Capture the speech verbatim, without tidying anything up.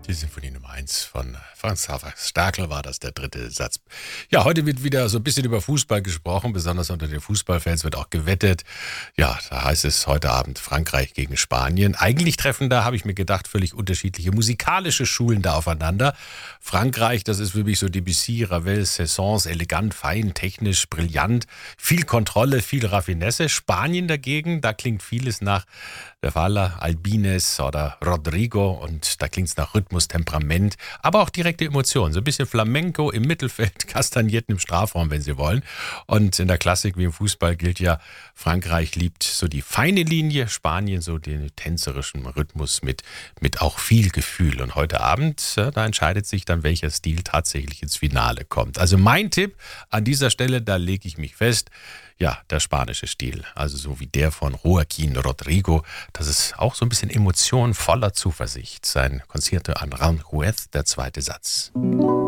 Die Sinfonie Nummer eins von Franz Xaver Stärkel war das, der dritte Satz. Ja, heute wird wieder so ein bisschen über Fußball gesprochen, besonders unter den Fußballfans wird auch gewettet. Ja, da heißt es heute Abend Frankreich gegen Spanien. Eigentlich treffen da, habe ich mir gedacht, völlig unterschiedliche musikalische Schulen da aufeinander. Frankreich, das ist für mich so Debussy, Ravel, Saint-Saëns, elegant, fein, technisch, brillant, viel Kontrolle, viel Raffinesse. Spanien dagegen, da klingt vieles nach der Falla, Albines oder Rodrigo und da klingt es nach Rhythmus, Temperament, aber auch direkte Emotionen. So ein bisschen Flamenco im Mittelfeld, Kastagnierten im Strafraum, wenn Sie wollen. Und in der Klassik wie im Fußball gilt ja, Frankreich liebt so die feine Linie, Spanien so den tänzerischen Rhythmus mit, mit auch viel Gefühl. Und heute Abend, ja, da entscheidet sich dann, welcher Stil tatsächlich ins Finale kommt. Also mein Tipp an dieser Stelle, da lege ich mich fest, ja, der spanische Stil, also so wie der von Joaquín Rodrigo, das ist auch so ein bisschen Emotion voller Zuversicht. Sein Concierto Aranjuez, der zweite Satz.